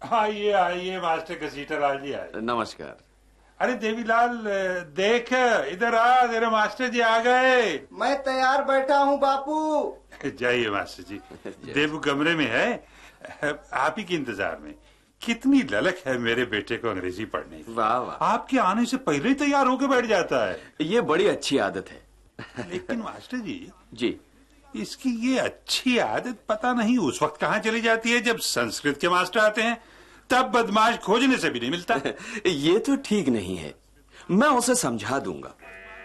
आइए आइए मास्टर घसीटालाल जी आए। नमस्कार। अरे देवीलाल देख इधर आ, तेरे मास्टर जी आ गए। मैं तैयार बैठा हूँ बापू। जाइए मास्टर जी। देवू कमरे में है, आप ही के इंतजार में। कितनी ललक है मेरे बेटे को अंग्रेजी पढ़ने की। वाह वाह। आपके आने से पहले ही तैयार होकर बैठ जाता है। ये बड़ी अच्छी आदत है। लेकिन मास्टर जी जी, इसकी ये अच्छी आदत पता नहीं उस वक्त कहाँ चली जाती है जब संस्कृत के मास्टर आते हैं, तब बदमाश खोजने से भी नहीं मिलता। ये तो ठीक नहीं है, मैं उसे समझा दूंगा।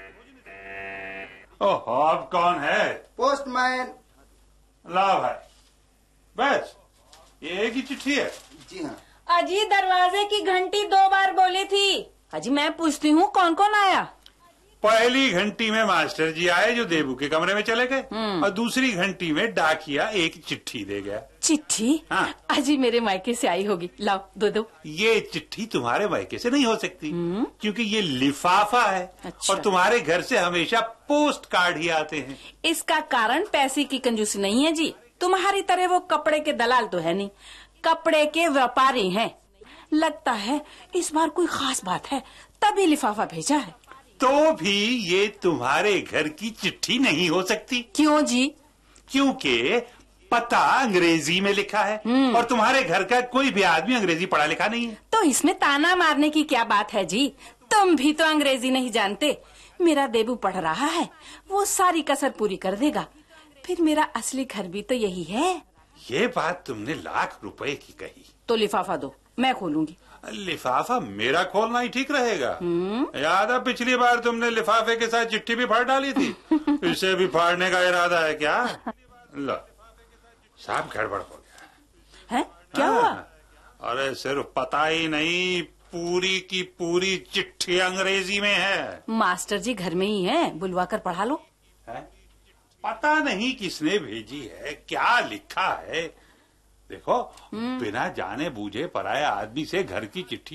ओह, अब कौन है? पोस्टमैन। लाओ भाई, बस ये एक ही चिट्ठी है। जी हाँ। अजी दरवाजे की घंटी 2 बार बोली थी। अजी मैं पूछती हूँ कौन कौन आया। पहली घंटी में मास्टर जी आए जो देवू के कमरे में चले गए, और दूसरी घंटी में डाकिया एक चिट्ठी दे गया। चिट्ठी? हाँ। अजी मेरे मायके से आई होगी, लाओ दो दो। ये चिट्ठी तुम्हारे मायके से नहीं हो सकती, क्योंकि ये लिफाफा है। अच्छा। और तुम्हारे घर से हमेशा पोस्ट कार्ड ही आते हैं। इसका कारण पैसे की कंजूसी नहीं है जी। तुम्हारी तरह वो कपड़े के दलाल तो है नहीं, कपड़े के व्यापारी हैं। लगता है इस बार कोई खास बात है, तभी लिफाफा भेजा है। तो भी ये तुम्हारे घर की चिट्ठी नहीं हो सकती। क्यों जी? क्योंकि पता अंग्रेजी में लिखा है, और तुम्हारे घर का कोई भी आदमी अंग्रेजी पढ़ा लिखा नहीं है। तो इसमें ताना मारने की क्या बात है जी? तुम भी तो अंग्रेजी नहीं जानते। मेरा देबू पढ़ रहा है, वो सारी कसर पूरी कर देगा। फिर मेरा असली घर भी तो यही है। ये बात तुमने लाख रुपए की कही। तो लिफाफा दो, मैं खोलूंगी। लिफाफा मेरा खोलना ही ठीक रहेगा। याद है पिछली बार तुमने लिफाफे के साथ चिट्ठी भी फाड़ डाली थी। इसे भी फाड़ने का इरादा है क्या? लो, सब गड़बड़ हो गया है? क्या हुआ? अरे सिर्फ पता ही नहीं, पूरी की पूरी चिट्ठी अंग्रेजी में है। मास्टर जी घर में ही है, बुलवा कर पढ़ा लो। है? पता नहीं किसने भेजी है, क्या लिखा है। देखो, बिना जाने बूझे पराया आदमी से घर की चिट्ठी